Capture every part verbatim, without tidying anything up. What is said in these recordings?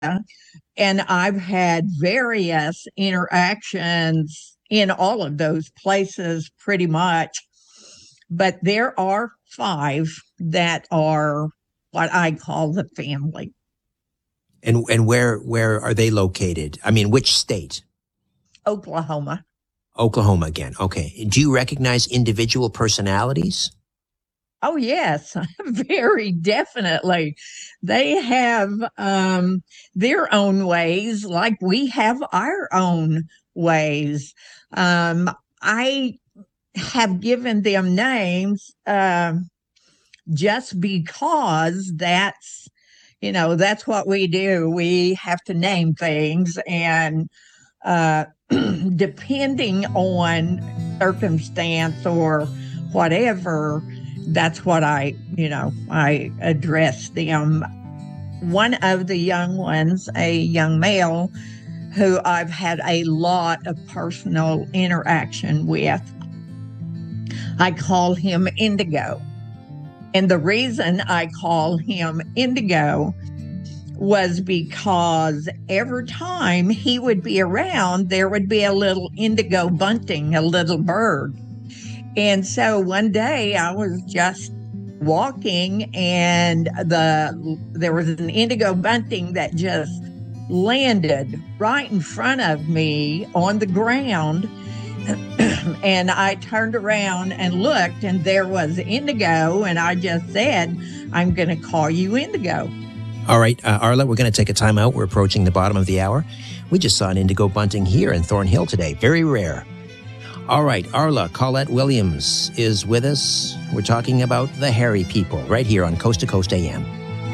And I've had various interactions in all of those places pretty much. But there are five that are what I call the family. And and where where are they located? I mean, which state? Oklahoma. Oklahoma again. Okay. Do you recognize individual personalities? Oh, yes, very definitely. They have um, their own ways, like we have our own ways. Um, I have given them names uh, just because that's, you know, that's what we do. We have to name things, and uh, depending on circumstance or whatever, that's what I, you know, I address them. One of the young ones, a young male who I've had a lot of personal interaction with, I call him Indigo. And the reason I call him Indigo was because every time he would be around, there would be a little indigo bunting, a little bird. And so one day I was just walking, and the there was an indigo bunting that just landed right in front of me on the ground. And I turned around and looked, and there was Indigo, and I just said, I'm going to call you Indigo. All right, uh, Arla, we're going to take a time out. We're approaching the bottom of the hour. We just saw an indigo bunting here in Thornhill today. Very rare. All right, Arla Colette Williams is with us. We're talking about the hairy people right here on Coast to Coast A M.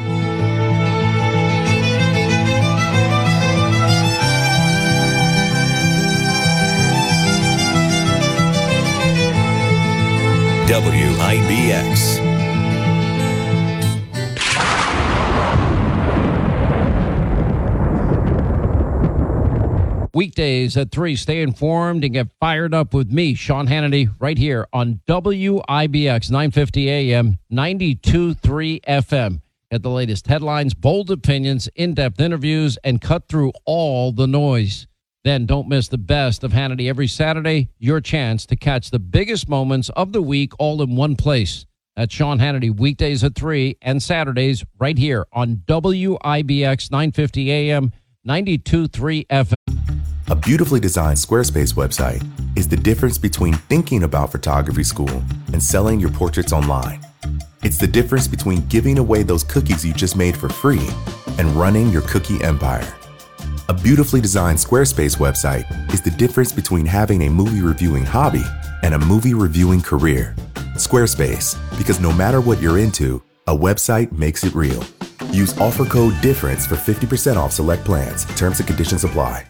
W I B X. Weekdays at three, stay informed and get fired up with me, Sean Hannity, right here on W I B X, nine fifty A M, ninety-two point three F M. Get the latest headlines, bold opinions, in-depth interviews, and cut through all the noise. Then don't miss the best of Hannity every Saturday, your chance to catch the biggest moments of the week all in one place. That's Sean Hannity, weekdays at three and Saturdays right here on W I B X, nine fifty A M, ninety-two point three F M. A beautifully designed Squarespace website is the difference between thinking about photography school and selling your portraits online. It's the difference between giving away those cookies you just made for free and running your cookie empire. A beautifully designed Squarespace website is the difference between having a movie reviewing hobby and a movie reviewing career. Squarespace, because no matter what you're into, a website makes it real. Use offer code DIFFERENCE for fifty percent off select plans. Terms and conditions apply.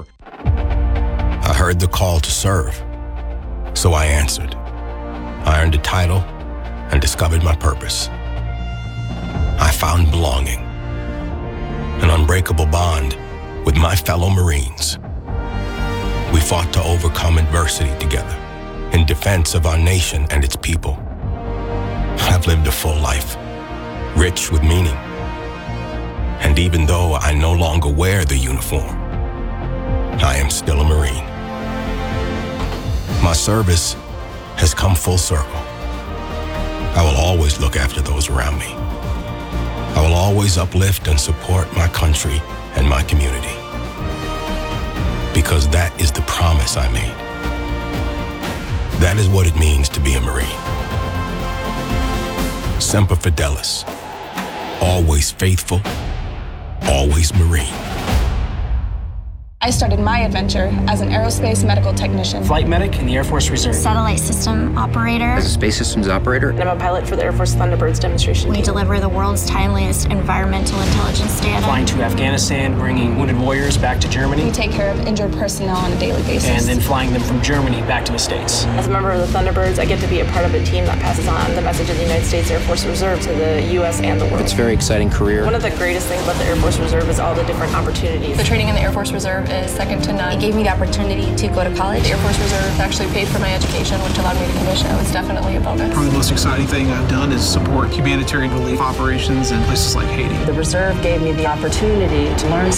I heard the call to serve, so I answered. I earned a title and discovered my purpose. I found belonging, an unbreakable bond with my fellow Marines. We fought to overcome adversity together in defense of our nation and its people. I've lived a full life, rich with meaning. And even though I no longer wear the uniform, I am still a Marine. My service has come full circle. I will always look after those around me. I will always uplift and support my country and my community. Because that is the promise I made. That is what it means to be a Marine. Semper Fidelis. Always faithful, always Marine. I started my adventure as an aerospace medical technician. Flight medic in the Air Force Reserve. Satellite system operator. As a space systems operator. And I'm a pilot for the Air Force Thunderbirds demonstration We team. deliver the world's timeliest environmental intelligence data. Flying to Afghanistan, bringing wounded warriors back to Germany. We take care of injured personnel on a daily basis. And then flying them from Germany back to the States. As a member of the Thunderbirds, I get to be a part of a team that passes on the message of the United States Air Force Reserve to the U S and the world. It's a very exciting career. One of the greatest things about the Air Force Reserve is all the different opportunities. The training in the Air Force Reserve is second to none. It gave me the opportunity to go to college. The Air Force Reserve actually paid for my education, which allowed me to commission. It was definitely a bonus. Probably the most exciting thing I've done is support humanitarian relief operations in places like Haiti. The Reserve gave me the opportunity to learn